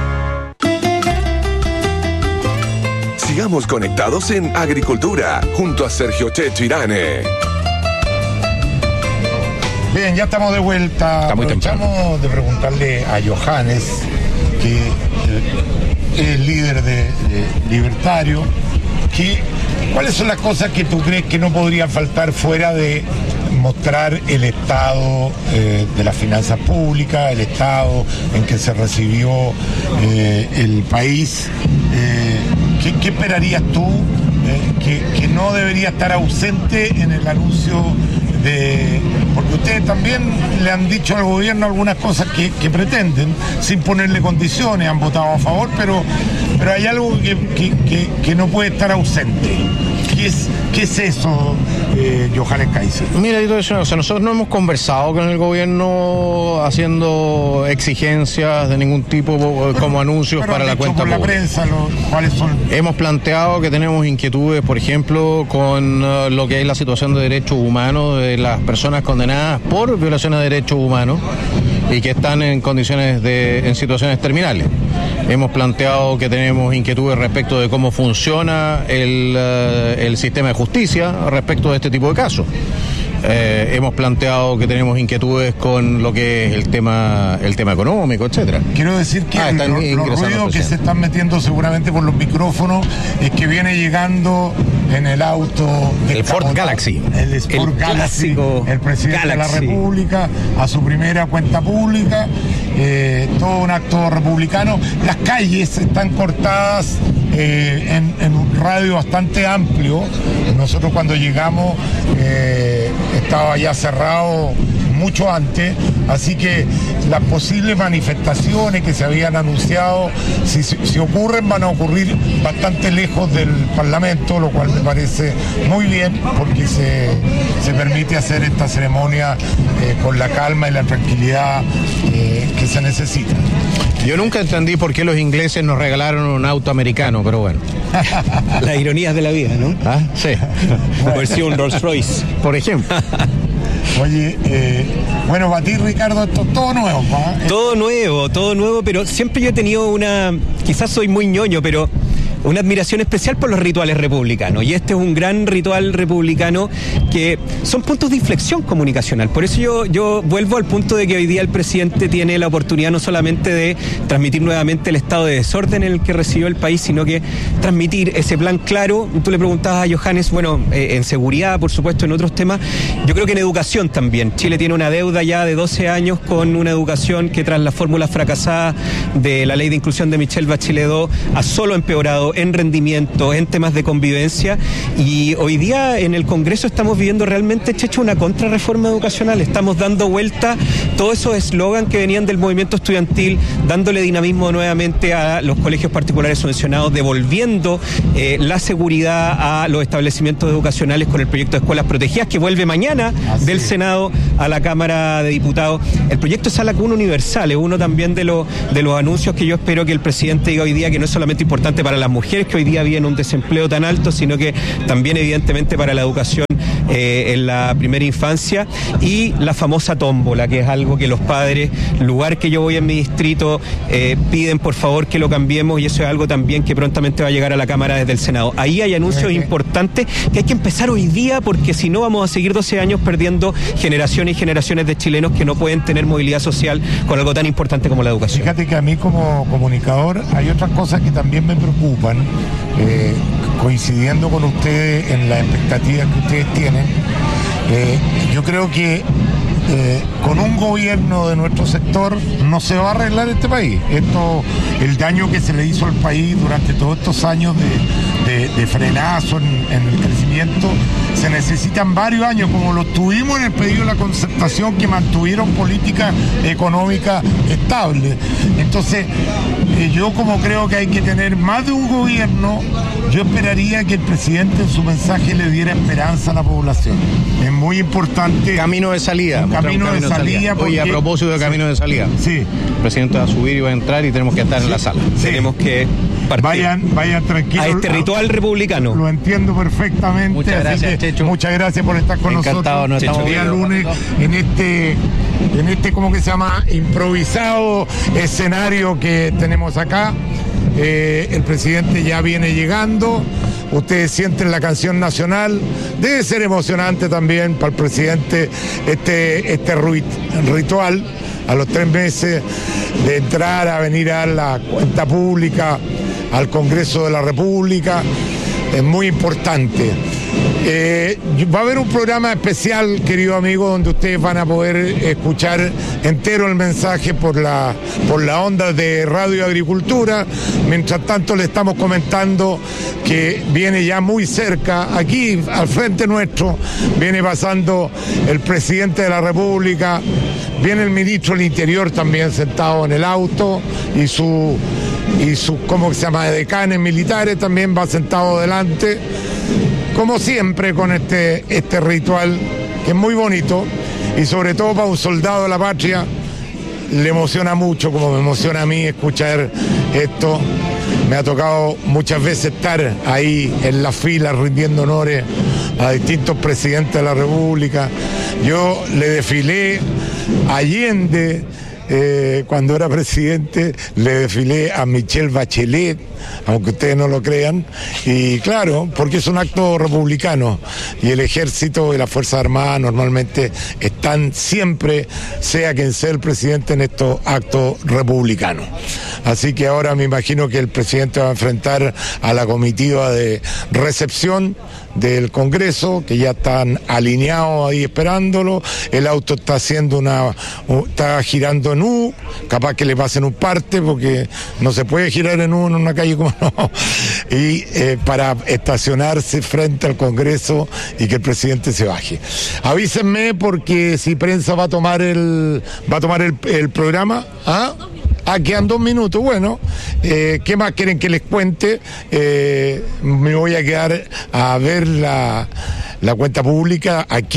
Sigamos conectados en Agricultura, junto a Sergio Checho Irane. Bien, ya estamos de vuelta. Está muy Aprovechamos de preguntarle a Johannes, que eh, es líder de, de Libertario, que, ¿cuáles son las cosas que tú crees que no podrían faltar fuera de mostrar el estado eh, de las finanzas públicas, el estado en que se recibió eh, el país? Eh, ¿qué, ¿Qué esperarías tú eh, que, que no debería estar ausente en el anuncio de...? Porque ustedes también le han dicho al gobierno algunas cosas que, que pretenden, sin ponerle condiciones, han votado a favor, pero, pero hay algo que, que, que, que no puede estar ausente. ¿Qué es, qué es eso, eh, Johannes Kaiser? Mira, o sea, nosotros no hemos conversado con el gobierno haciendo exigencias de ningún tipo bueno, como anuncios para la cuenta por pública. La prensa, lo, ¿cuáles son? Hemos planteado que tenemos inquietudes, por ejemplo, con uh, lo que es la situación de derechos humanos de las personas condenadas por violaciones de derechos humanos y que están en condiciones de, en situaciones terminales. Hemos planteado que tenemos inquietudes respecto de cómo funciona el, uh, el sistema de justicia respecto de este tipo de casos. Eh, hemos planteado que tenemos inquietudes con lo que es el tema el tema económico, etcétera. Quiero decir que ah, lo, los ruidos que se están metiendo seguramente por los micrófonos es que viene llegando en el auto el Ford Galaxy, el Sport el Galaxy, el presidente Galaxy. de la República a su primera cuenta pública, eh, todo un acto republicano. Las calles están cortadas eh, en, en un radio bastante amplio. Nosotros cuando llegamos eh, estaba ya cerrado mucho antes, así que las posibles manifestaciones que se habían anunciado, si, si ocurren, van a ocurrir bastante lejos del Parlamento, lo cual me parece muy bien, porque se, se permite hacer esta ceremonia eh, con la calma y la tranquilidad eh, que se necesita. Yo nunca entendí por qué los ingleses nos regalaron un auto americano, pero bueno. Las ironías de la vida, ¿no? ¿Ah? Sí. Bueno. Versión Rolls Royce, por ejemplo. Oye, eh, bueno, para ti, Ricardo, esto es todo nuevo, ¿eh? Todo nuevo, todo nuevo, pero siempre yo he tenido una... Quizás soy muy ñoño, pero una admiración especial por los rituales republicanos, y este es un gran ritual republicano que son puntos de inflexión comunicacional. Por eso yo, yo vuelvo al punto de que hoy día el presidente tiene la oportunidad no solamente de transmitir nuevamente el estado de desorden en el que recibió el país, sino que transmitir ese plan claro. Tú le preguntabas a Johannes, bueno, eh, en seguridad, por supuesto, en otros temas, yo creo que en educación también. Chile tiene una deuda ya de doce años con una educación que tras la fórmula fracasada de la ley de inclusión de Michelle Bachelet dos ha solo empeorado en rendimiento, en temas de convivencia, y hoy día en el Congreso estamos viviendo realmente, Checho, una contrarreforma educacional. Estamos dando vuelta todos esos eslogans que venían del movimiento estudiantil, dándole dinamismo nuevamente a los colegios particulares subvencionados, devolviendo eh, la seguridad a los establecimientos educacionales con el proyecto de escuelas protegidas que vuelve mañana Así del Senado a la Cámara de Diputados. El proyecto de Sala Cuna Universal es uno también de, lo, de los anuncios que yo espero que el presidente diga hoy día, que no es solamente importante para las mujeres que hoy día viven un desempleo tan alto, sino que también evidentemente para la educación eh, en la primera infancia, y la famosa tómbola, que es algo que los padres, lugar que yo voy en mi distrito, eh, piden por favor que lo cambiemos, y eso es algo también que prontamente va a llegar a la Cámara desde el Senado. Ahí hay anuncios importantes que hay que empezar hoy día, porque si no vamos a seguir doce años perdiendo generaciones y generaciones de chilenos que no pueden tener movilidad social con algo tan importante como la educación. Fíjate que a mí como comunicador hay otras cosas que también me preocupan, eh, coincidiendo con ustedes en las expectativas que ustedes tienen. Eh, yo creo que Eh, con un gobierno de nuestro sector no se va a arreglar este país. Esto, el daño que se le hizo al país durante todos estos años de, de, de frenazo en, en el crecimiento, se necesitan varios años, como los tuvimos en el pedido de la concertación, que mantuvieron políticas económicas estables. Entonces, eh, yo como creo que hay que tener más de un gobierno, yo esperaría que el presidente en su mensaje le diera esperanza a la población. Es muy importante. Camino de salida. Camino, camino de salida. salida porque... Oye, a propósito de camino sí. de salida. Sí. El presidente va a subir y va a entrar y tenemos que estar sí. en la sala. Sí. Tenemos que partir. Vayan, vayan tranquilos. A este ritual republicano. Lo entiendo perfectamente. Muchas gracias, Checho. Muchas gracias por estar con Encantado, nosotros. Encantado. Día lunes en este, en este, ¿cómo que se llama? Improvisado escenario que tenemos acá. Eh, el presidente ya viene llegando. Ustedes sienten la canción nacional. Debe ser emocionante también para el presidente este, este ritual a los tres meses de entrar a venir a la cuenta pública al Congreso de la República. Es muy importante. Eh, va a haber un programa especial, querido amigo, donde ustedes van a poder escuchar entero el mensaje por la, por la onda de Radio Agricultura. Mientras tanto, le estamos comentando que viene ya muy cerca, aquí al frente nuestro, viene pasando el presidente de la República, viene el ministro del Interior también sentado en el auto, y su, y su ¿cómo se llama?, decanes militares también va sentado delante. Como siempre con este, este ritual, que es muy bonito, y sobre todo para un soldado de la patria le emociona mucho, como me emociona a mí escuchar esto. Me ha tocado muchas veces estar ahí en la fila rindiendo honores a distintos presidentes de la República. Yo le desfilé a Allende, Eh, cuando era presidente, le desfilé a Michelle Bachelet, aunque ustedes no lo crean, y claro, porque es un acto republicano, y el ejército y las Fuerzas Armadas normalmente están siempre, sea quien sea el presidente, en estos actos republicanos. Así que ahora me imagino que el presidente va a enfrentar a la comitiva de recepción del Congreso, que ya están alineados ahí esperándolo. El auto está haciendo una, está girando en U, capaz que le pasen un parte, porque no se puede girar en U en una calle como no, y eh, para estacionarse frente al Congreso y que el presidente se baje. Avísenme, porque si prensa va a tomar el, va a tomar el, el programa, ¿ah? Ah, quedan dos minutos. Bueno, eh, ¿qué más quieren que les cuente? Eh, me voy a quedar a ver la, la cuenta pública aquí,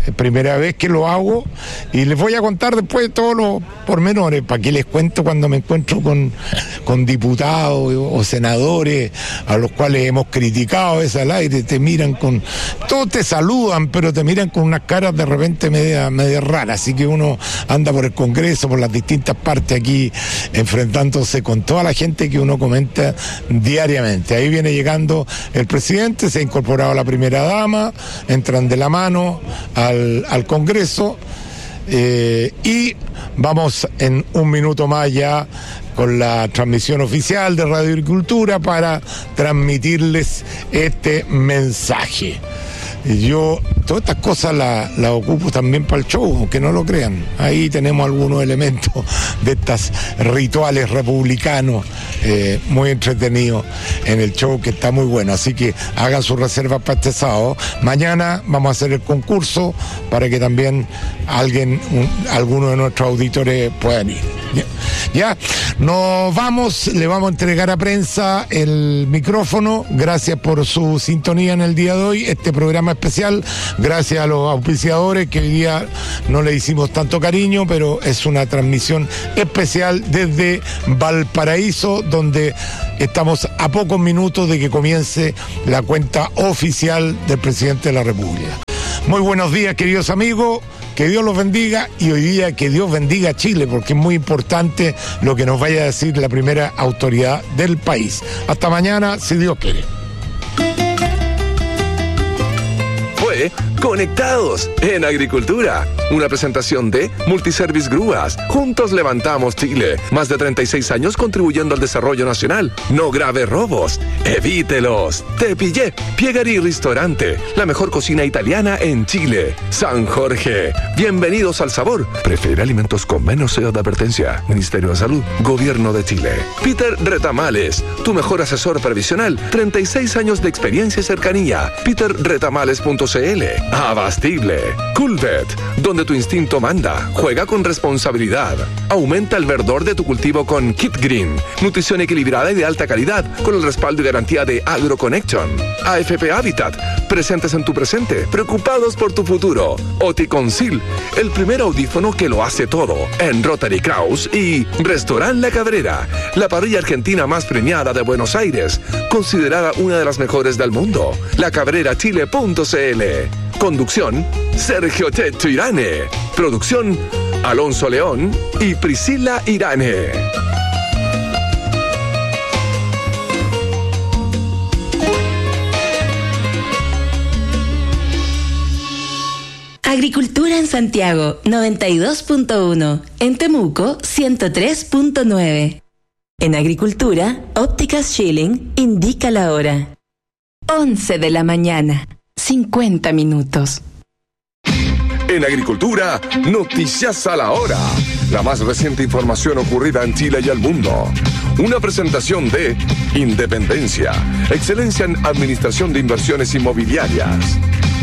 primera vez que lo hago y les voy a contar después todos los pormenores, para que les cuento cuando me encuentro con, con diputados o senadores a los cuales hemos criticado es al aire, te miran con, todos te saludan, pero te miran con unas caras de repente media, media raras, así que uno anda por el Congreso, por las distintas partes aquí, enfrentándose con toda la gente que uno comenta diariamente. Ahí viene llegando el presidente, se ha incorporado la primera dama, entran de la mano al, al Congreso eh, y vamos en un minuto más ya con la transmisión oficial de Radio Agricultura para transmitirles este mensaje. Yo todas estas cosas las la ocupo también para el show, aunque no lo crean. Ahí tenemos algunos elementos de estos rituales republicanos eh, muy entretenidos en el show, que está muy bueno. Así que hagan sus reservas para este sábado. Mañana vamos a hacer el concurso para que también alguien, un, alguno de nuestros auditores puedan ir. Ya, ya, nos vamos, le vamos a entregar a prensa el micrófono. Gracias por su sintonía en el día de hoy. Este programa especial, gracias a los auspiciadores que hoy día no le hicimos tanto cariño, pero es una transmisión especial desde Valparaíso, donde estamos a pocos minutos de que comience la cuenta oficial del presidente de la República. Muy buenos días, queridos amigos, que Dios los bendiga, y hoy día que Dios bendiga a Chile, porque es muy importante lo que nos vaya a decir la primera autoridad del país. Hasta mañana, si Dios quiere. Conectados en Agricultura, una presentación de Multiservice Grúas. Juntos levantamos Chile. Más de treinta y seis años contribuyendo al desarrollo nacional. No grave robos, evítelos. Te pillé. Piegari Restaurante, la mejor cocina italiana en Chile. San Jorge, bienvenidos al sabor. Prefiere alimentos con menos sello de advertencia. Ministerio de Salud, Gobierno de Chile. Peter Retamales, tu mejor asesor previsional. treinta y seis años de experiencia y cercanía. peter retamales punto c l. Abastible. Coolvet, donde tu instinto manda. Juega con responsabilidad. Aumenta el verdor de tu cultivo con Kit Green. Nutrición equilibrada y de alta calidad, con el respaldo y garantía de AgroConnection. A F P Habitat, presentes en tu presente, preocupados por tu futuro. Oticonsil, el primer audífono que lo hace todo. En Rotary Kraus y Restaurant La Cabrera, la parrilla argentina más premiada de Buenos Aires, considerada una de las mejores del mundo. la cabrera chile punto c l. Conducción, Sergio Teto Irane. Producción, Alonso León y Priscila Irane. Agricultura en Santiago, noventa y dos punto uno. En Temuco, ciento tres punto nueve. En Agricultura, Ópticas Schilling indica la hora. once de la mañana, cincuenta minutos. En Agricultura, noticias a la hora. La más reciente información ocurrida en Chile y el mundo. Una presentación de Independencia, excelencia en administración de inversiones inmobiliarias.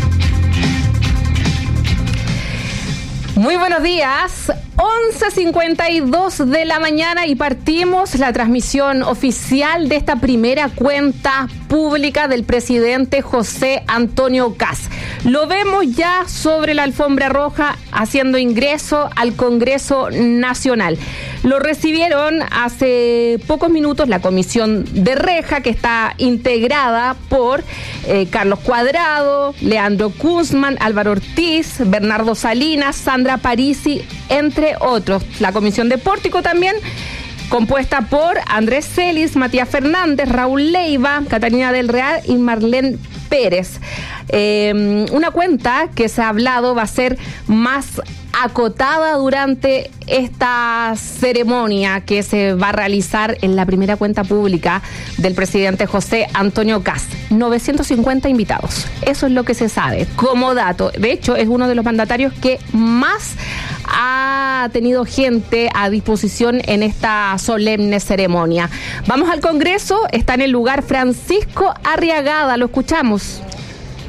Muy buenos días, once cincuenta y dos de la mañana y partimos la transmisión oficial de esta primera cuenta pública del presidente José Antonio Kast. Lo vemos ya sobre la alfombra roja haciendo ingreso al Congreso Nacional. Lo recibieron hace pocos minutos la comisión de reja, que está integrada por eh, Carlos Cuadrado, Leandro Kuzman, Álvaro Ortiz, Bernardo Salinas, Sandra Parisi, entre otros. La comisión de Pórtico también, compuesta por Andrés Celis, Matías Fernández, Raúl Leiva, Catalina del Real y Marlene Pérez. Eh, una cuenta que se ha hablado va a ser más acotada durante esta ceremonia que se va a realizar en la primera cuenta pública del presidente José Antonio Kast. novecientos cincuenta invitados. Eso es lo que se sabe como dato. De hecho, es uno de los mandatarios que más ha tenido gente a disposición en esta solemne ceremonia. Vamos al Congreso. Está en el lugar Francisco Arriagada. Lo escuchamos.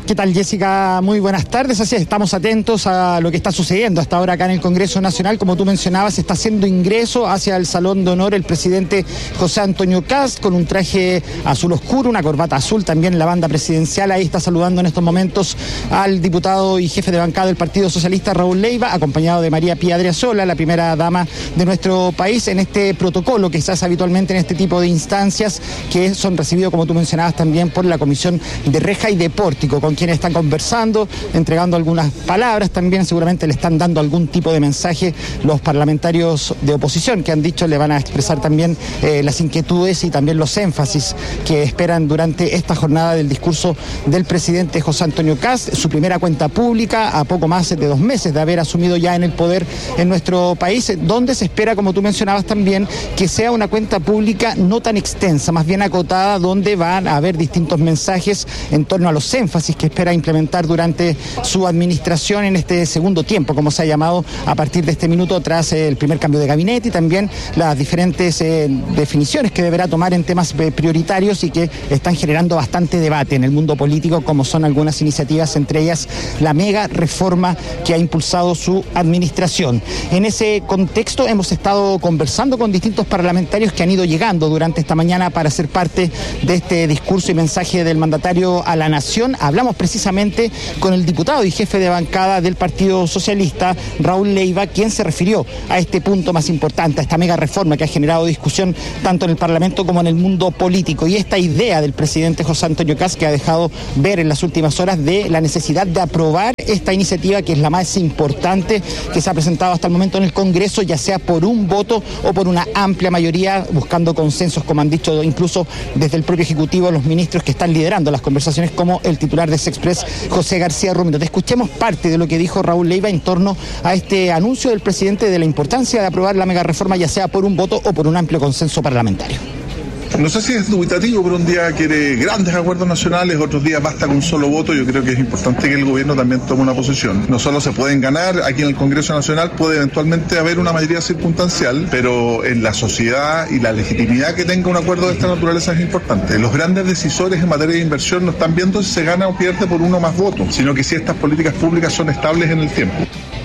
¿Qué tal, Jessica? Muy buenas tardes. Así es, estamos atentos a lo que está sucediendo hasta ahora acá en el Congreso Nacional. Como tú mencionabas, está haciendo ingreso hacia el Salón de Honor el presidente José Antonio Kast con un traje azul oscuro, una corbata azul, también la banda presidencial. Ahí está saludando en estos momentos al diputado y jefe de bancada del Partido Socialista, Raúl Leiva, acompañado de María Pía Adriasola, la primera dama de nuestro país, en este protocolo que se hace habitualmente en este tipo de instancias, que son recibidos, como tú mencionabas, también por la Comisión de Reja y de Pórtico, con quienes están conversando, entregando algunas palabras, también seguramente le están dando algún tipo de mensaje los parlamentarios de oposición, que han dicho le van a expresar también eh, las inquietudes y también los énfasis que esperan durante esta jornada del discurso del presidente José Antonio Kast, su primera cuenta pública a poco más de dos meses de haber asumido ya en el poder en nuestro país, donde se espera, como tú mencionabas también, que sea una cuenta pública no tan extensa, más bien acotada, donde van a haber distintos mensajes en torno a los énfasis que espera implementar durante su administración en este segundo tiempo, como se ha llamado a partir de este minuto, tras eh, el primer cambio de gabinete y también las diferentes eh, definiciones que deberá tomar en temas eh, prioritarios y que están generando bastante debate en el mundo político, como son algunas iniciativas, entre ellas la mega reforma que ha impulsado su administración. En ese contexto hemos estado conversando con distintos parlamentarios que han ido llegando durante esta mañana para ser parte de este discurso y mensaje del mandatario a la nación. Hablamos precisamente con el diputado y jefe de bancada del Partido Socialista, Raúl Leiva, quien se refirió a este punto más importante, a esta mega reforma que ha generado discusión tanto en el Parlamento como en el mundo político, y esta idea del presidente José Antonio Kast, que ha dejado ver en las últimas horas de la necesidad de aprobar esta iniciativa, que es la más importante que se ha presentado hasta el momento en el Congreso, ya sea por un voto o por una amplia mayoría, buscando consensos, como han dicho incluso desde el propio Ejecutivo los ministros que están liderando las conversaciones, como el titular de Sexpress, José García Romero. Te escuchemos parte de lo que dijo Raúl Leiva en torno a este anuncio del presidente de la importancia de aprobar la mega reforma, ya sea por un voto o por un amplio consenso parlamentario. No sé si es dubitativo, pero un día quiere grandes acuerdos nacionales, otros días basta con un solo voto. Yo creo que es importante que el gobierno también tome una posición. No solo se pueden ganar aquí en el Congreso Nacional, puede eventualmente haber una mayoría circunstancial, pero en la sociedad y la legitimidad que tenga un acuerdo de esta naturaleza es importante. Los grandes decisores en materia de inversión no están viendo si se gana o pierde por uno más votos, sino que si estas políticas públicas son estables en el tiempo.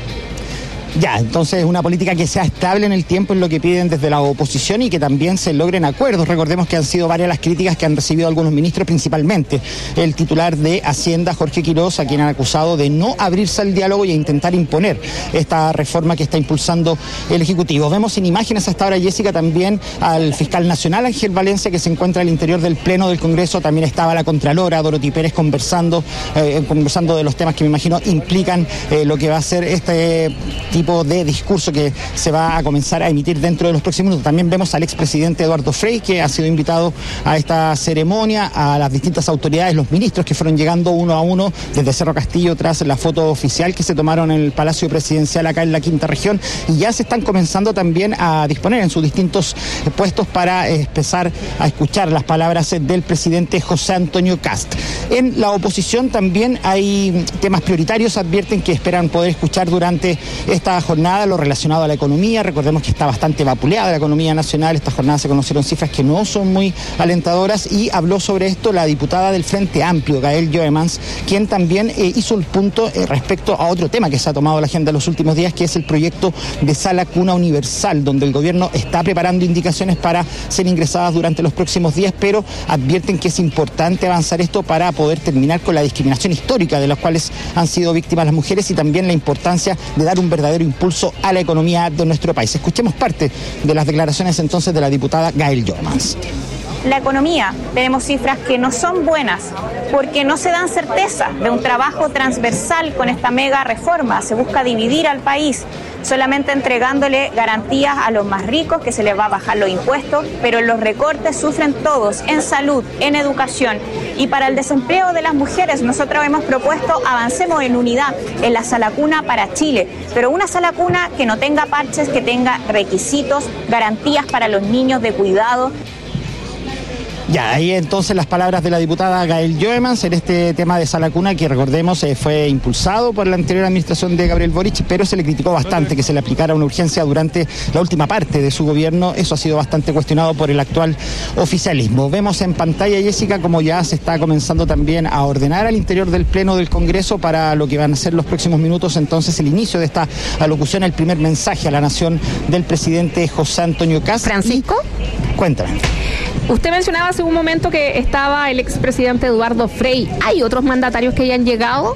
Ya, entonces una política que sea estable en el tiempo es lo que piden desde la oposición, y que también se logren acuerdos. Recordemos que han sido varias las críticas que han recibido algunos ministros, principalmente el titular de Hacienda, Jorge Quiroz, a quien han acusado de no abrirse al diálogo y a intentar imponer esta reforma que está impulsando el Ejecutivo. Vemos en imágenes hasta ahora, Jessica, también al fiscal nacional, Ángel Valencia, que se encuentra al interior del Pleno del Congreso. También estaba la Contralora, Dorothy Pérez, conversando, eh, conversando de los temas que me imagino implican eh, lo que va a ser este tipo de discurso que se va a comenzar a emitir dentro de los próximos minutos. También vemos al expresidente Eduardo Frei, que ha sido invitado a esta ceremonia, a las distintas autoridades, los ministros que fueron llegando uno a uno desde Cerro Castillo tras la foto oficial que se tomaron en el Palacio Presidencial acá en la Quinta Región, y ya se están comenzando también a disponer en sus distintos puestos para empezar a escuchar las palabras del presidente José Antonio Kast. En la oposición también hay temas prioritarios, advierten que esperan poder escuchar durante esta jornada lo relacionado a la economía. Recordemos que está bastante vapuleada la economía nacional. Esta jornada se conocieron cifras que no son muy alentadoras, y habló sobre esto la diputada del Frente Amplio, Gael Joemans, quien también eh, hizo el punto eh, respecto a otro tema que se ha tomado la agenda en los últimos días, que es el proyecto de sala cuna universal, donde el gobierno está preparando indicaciones para ser ingresadas durante los próximos días, pero advierten que es importante avanzar esto para poder terminar con la discriminación histórica de las cuales han sido víctimas las mujeres, y también la importancia de dar un verdadero impulso a la economía de nuestro país. Escuchemos parte de las declaraciones entonces de la diputada Gael Joemans. La economía, tenemos cifras que no son buenas porque no se dan certeza de un trabajo transversal con esta mega reforma. Se busca dividir al país, solamente entregándole garantías a los más ricos, que se les va a bajar los impuestos, pero los recortes sufren todos, en salud, en educación. Y para el desempleo de las mujeres, nosotros hemos propuesto avancemos en unidad en la sala cuna para Chile, pero una sala cuna que no tenga parches, que tenga requisitos, garantías para los niños de cuidado. Ya, ahí entonces las palabras de la diputada Gael Joemans en este tema de Sala Cuna, que recordemos eh, fue impulsado por la anterior administración de Gabriel Boric, pero se le criticó bastante que se le aplicara una urgencia durante la última parte de su gobierno. Eso ha sido bastante cuestionado por el actual oficialismo. Vemos en pantalla, Jessica, como ya se está comenzando también a ordenar al interior del Pleno del Congreso para lo que van a ser los próximos minutos, entonces el inicio de esta alocución, el primer mensaje a la nación del presidente José Antonio Kast. Francisco. Y... Cuéntame. Usted mencionaba hace un momento que estaba el expresidente Eduardo Frei. ¿Hay otros mandatarios que hayan llegado?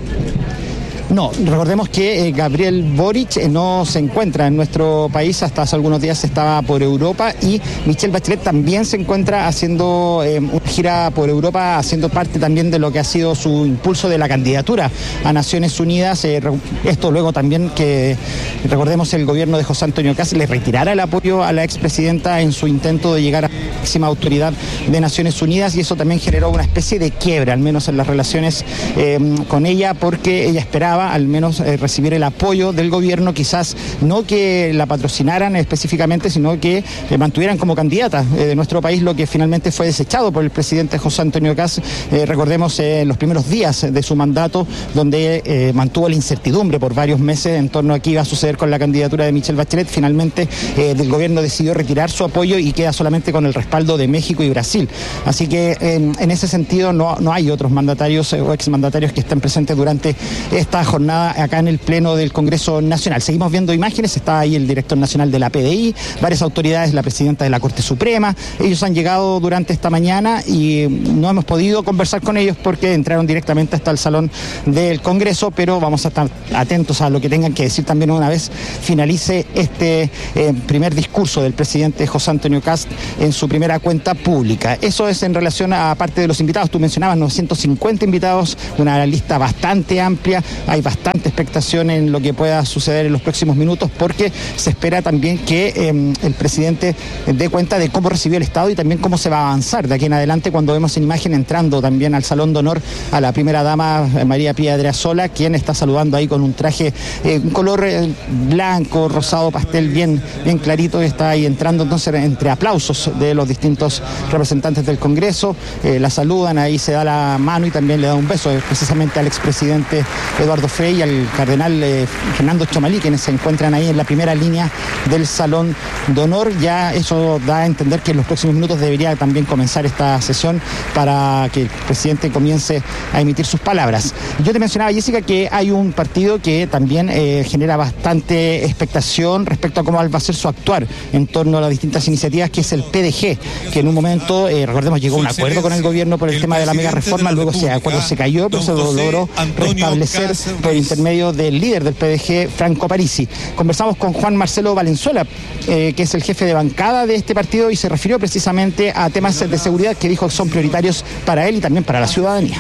No, recordemos que eh, Gabriel Boric eh, no se encuentra en nuestro país, hasta hace algunos días estaba por Europa, y Michelle Bachelet también se encuentra haciendo eh, una gira por Europa, haciendo parte también de lo que ha sido su impulso de la candidatura a Naciones Unidas. Eh, esto luego también que, recordemos, el gobierno de José Antonio Kast le retirara el apoyo a la expresidenta en su intento de llegar a la máxima autoridad de Naciones Unidas, y eso también generó una especie de quiebra, al menos en las relaciones eh, con ella, porque ella esperaba al menos eh, recibir el apoyo del gobierno, quizás no que la patrocinaran específicamente, sino que eh, mantuvieran como candidata eh, de nuestro país, lo que finalmente fue desechado por el presidente José Antonio Kast. Eh, recordemos eh, en los primeros días de su mandato, donde eh, mantuvo la incertidumbre por varios meses en torno a qué iba a suceder con la candidatura de Michelle Bachelet. Finalmente eh, el gobierno decidió retirar su apoyo y queda solamente con el respaldo de México y Brasil. Así que eh, en ese sentido no, no hay otros mandatarios eh, o exmandatarios que estén presentes durante esta jornada acá en el Pleno del Congreso Nacional. Seguimos viendo imágenes, está ahí el director nacional de la P D I, varias autoridades, la presidenta de la Corte Suprema. Ellos han llegado durante esta mañana y no hemos podido conversar con ellos porque entraron directamente hasta el salón del Congreso, pero vamos a estar atentos a lo que tengan que decir también una vez finalice este eh, primer discurso del presidente José Antonio Kast en su primera cuenta pública. Eso es en relación a parte de los invitados. Tú mencionabas novecientos cincuenta invitados, una lista bastante amplia. Hay bastante expectación en lo que pueda suceder en los próximos minutos, porque se espera también que eh, el presidente dé cuenta de cómo recibió el Estado y también cómo se va a avanzar de aquí en adelante, cuando vemos en imagen entrando también al Salón de Honor a la primera dama María Pía Adriasola, quien está saludando ahí con un traje, eh, un color eh, blanco, rosado, pastel, bien, bien clarito, y está ahí entrando entonces entre aplausos de los distintos representantes del Congreso. Eh, la saludan, ahí se da la mano y también le da un beso eh, precisamente al expresidente Eduardo Frei y al cardenal eh, Fernando Chomalí, quienes se encuentran ahí en la primera línea del Salón de Honor. Ya eso da a entender que en los próximos minutos debería también comenzar esta sesión para que el presidente comience a emitir sus palabras. Yo te mencionaba, Jessica, que hay un partido que también eh, genera bastante expectación respecto a cómo va a ser su actuar en torno a las distintas iniciativas, que es el P D G, que en un momento, eh, recordemos, llegó a un acuerdo con el gobierno por el tema de la mega reforma, luego ese acuerdo se cayó, pero se logró restablecer por intermedio del líder del P D G, Franco Parisi. Conversamos con Juan Marcelo Valenzuela, eh, que es el jefe de bancada de este partido, y se refirió precisamente a temas de seguridad que dijo que son prioritarios para él y también para la ciudadanía.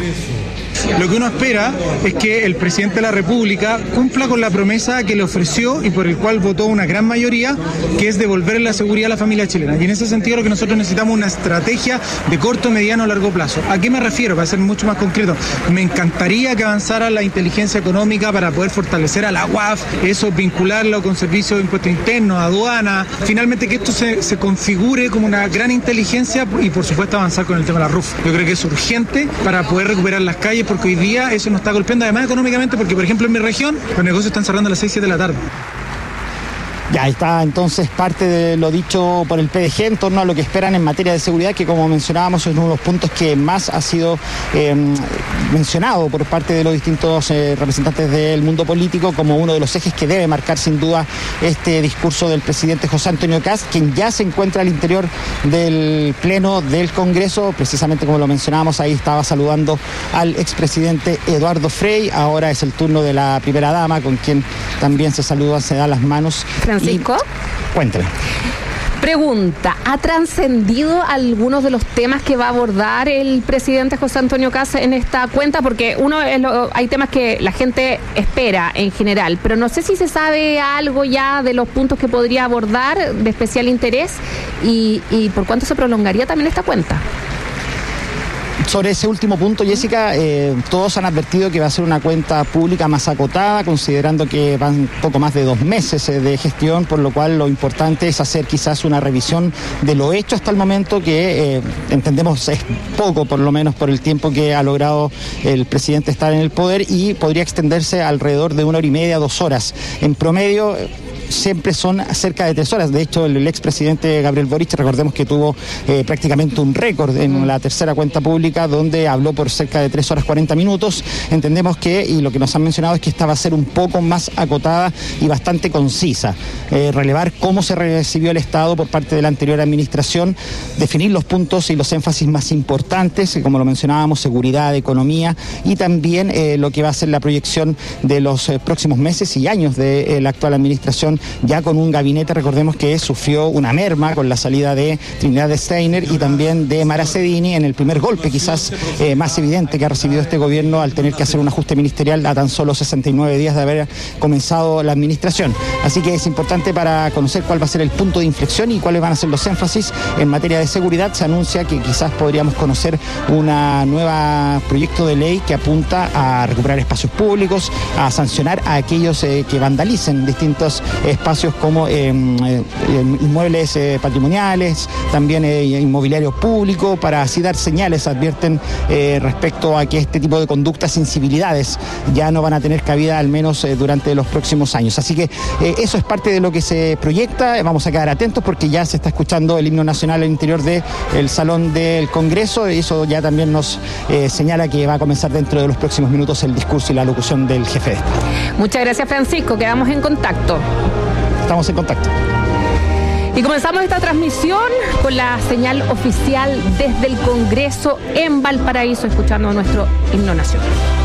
Lo que uno espera es que el presidente de la República cumpla con la promesa que le ofreció y por el cual votó una gran mayoría, que es devolver la seguridad a la familia chilena. Y en ese sentido lo que nosotros necesitamos es una estrategia de corto, mediano, largo plazo. ¿A qué me refiero? Para ser mucho más concreto, me encantaría que avanzara la inteligencia económica para poder fortalecer a la U A F, eso, vincularlo con servicios de impuestos internos, aduana, finalmente que esto se, se configure como una gran inteligencia y por supuesto avanzar con el tema de la R U F. Yo creo que es urgente para poder recuperar las calles, porque hoy día eso nos está golpeando además económicamente, porque por ejemplo en mi región los negocios están cerrando a las seis, siete de la tarde. Ya está entonces parte de lo dicho por el P D G en torno a lo que esperan en materia de seguridad, que como mencionábamos es uno de los puntos que más ha sido eh, mencionado por parte de los distintos eh, representantes del mundo político como uno de los ejes que debe marcar sin duda este discurso del presidente José Antonio Kast, quien ya se encuentra al interior del Pleno del Congreso. Precisamente como lo mencionábamos, ahí estaba saludando al expresidente Eduardo Frei. Ahora es el turno de la primera dama, con quien también se saluda, se da las manos. Francisco. Y... Cuéntame. Pregunta, ¿ha trascendido algunos de los temas que va a abordar el presidente José Antonio Kast en esta cuenta? Porque uno es lo, hay temas que la gente espera en general, pero no sé si se sabe algo ya de los puntos que podría abordar de especial interés y, y por cuánto se prolongaría también esta cuenta. Sobre ese último punto, Jessica, eh, todos han advertido que va a ser una cuenta pública más acotada, considerando que van poco más de dos meses eh, de gestión, por lo cual lo importante es hacer quizás una revisión de lo hecho hasta el momento, que eh, entendemos es poco, por lo menos por el tiempo que ha logrado el presidente estar en el poder, y podría extenderse alrededor de una hora y media, dos horas. En promedio, siempre son cerca de tres horas. De hecho, el, el expresidente Gabriel Boric, recordemos que tuvo eh, prácticamente un récord en la tercera cuenta pública, donde habló por cerca de tres horas cuarenta minutos. Entendemos que, y lo que nos han mencionado es que esta va a ser un poco más acotada y bastante concisa. Eh, relevar cómo se recibió el Estado por parte de la anterior administración, definir los puntos y los énfasis más importantes, como lo mencionábamos, seguridad, economía, y también eh, lo que va a ser la proyección de los eh, próximos meses y años de eh, la actual administración, ya con un gabinete, recordemos, que sufrió una merma con la salida de Trinidad Steiner y también de Mara Cedini en el primer golpe quizás eh, más evidente que ha recibido este gobierno al tener que hacer un ajuste ministerial a tan solo sesenta y nueve días de haber comenzado la administración. Así que es importante para conocer cuál va a ser el punto de inflexión y cuáles van a ser los énfasis en materia de seguridad. Se anuncia que quizás podríamos conocer una nueva proyecto de ley que apunta a recuperar espacios públicos, a sancionar a aquellos eh, que vandalicen distintos espacios como eh, eh, inmuebles eh, patrimoniales, también eh, inmobiliario público, para así dar señales, advierten eh, respecto a que este tipo de conductas, incivilidades, ya no van a tener cabida al menos eh, durante los próximos años. Así que eh, eso es parte de lo que se proyecta. Vamos a quedar atentos porque ya se está escuchando el himno nacional al interior del Salón del Congreso, y eso ya también nos eh, señala que va a comenzar dentro de los próximos minutos el discurso y la locución del jefe de Estado. Muchas gracias, Francisco, quedamos en contacto. Estamos en contacto. Y comenzamos esta transmisión con la señal oficial desde el Congreso en Valparaíso, escuchando nuestro himno nacional.